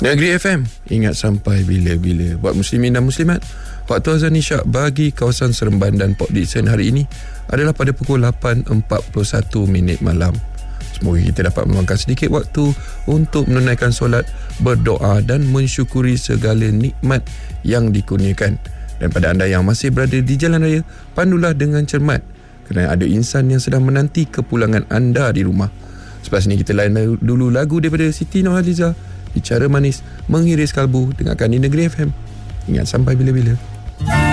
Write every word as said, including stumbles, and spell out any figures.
Negeri F M, ingat sampai bila-bila. Buat muslimin dan muslimat, waktu azan isyak bagi kawasan Seremban dan Port Dickson hari ini adalah pada pukul lapan empat puluh satu minit malam. Semoga kita dapat meluangkan sedikit waktu untuk menunaikan solat, berdoa dan mensyukuri segala nikmat yang dikurniakan. Dan pada anda yang masih berada di jalan raya, pandulah dengan cermat kerana ada insan yang sedang menanti kepulangan anda di rumah. Selepas ini kita layan dulu lagu daripada Siti Nurhaliza, Bicara Manis Mengiris Kalbu. Dengarkan di Negeri F M. Ingat sampai bila-bila.